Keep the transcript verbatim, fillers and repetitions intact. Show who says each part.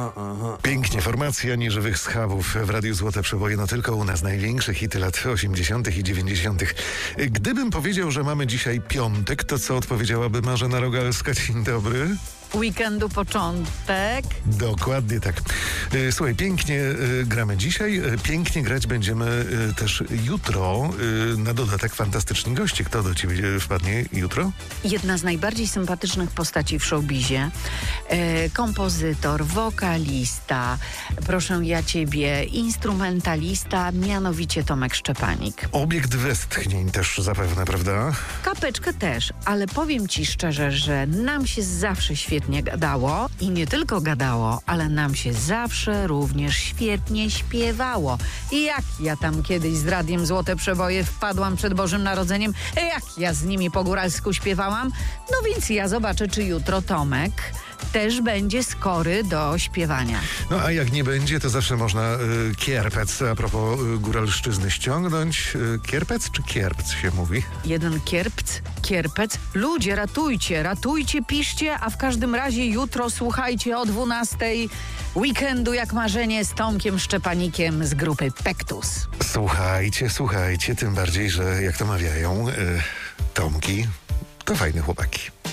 Speaker 1: aha, aha.
Speaker 2: Pięknie, formacja nieżywych schabów w Radiu Złote Przeboje, no tylko u nas największe hity lat osiemdziesiątych i dziewięćdziesiątych. Gdybym powiedział, że mamy dzisiaj piątek, to co odpowiedziałaby Marzena Rogalska? Dzień dobry.
Speaker 1: Weekendu początek.
Speaker 2: Dokładnie tak. E, Słuchaj, pięknie e, gramy dzisiaj, e, pięknie grać będziemy e, też jutro. E, Na dodatek fantastyczni goście. Kto do ciebie e, wpadnie jutro?
Speaker 1: Jedna z najbardziej sympatycznych postaci w showbizie. E, kompozytor, wokalista, proszę ja ciebie, instrumentalista, mianowicie Tomek Szczepanik.
Speaker 2: Obiekt westchnień też zapewne, prawda?
Speaker 1: Kapeczkę też, ale powiem ci szczerze, że nam się zawsze świetnie gadało i nie tylko gadało, ale nam się zawsze również świetnie śpiewało. I jak ja tam kiedyś z Radiem Złote Przeboje wpadłam przed Bożym Narodzeniem, jak ja z nimi po góralsku śpiewałam, no więc ja zobaczę, czy jutro Tomek też będzie skory do śpiewania.
Speaker 2: No a jak nie będzie, to zawsze można y, kierpec, a propos y, góralszczyzny, ściągnąć. Y, kierpec czy kierpc się mówi?
Speaker 1: Jeden kierpc, kierpec. Ludzie, ratujcie, ratujcie, piszcie, a w każdym razie jutro słuchajcie o dwunastej weekendu jak marzenie z Tomkiem Szczepanikiem z grupy Pektus.
Speaker 2: Słuchajcie, słuchajcie, tym bardziej, że jak to mawiają, y, Tomki to fajne chłopaki.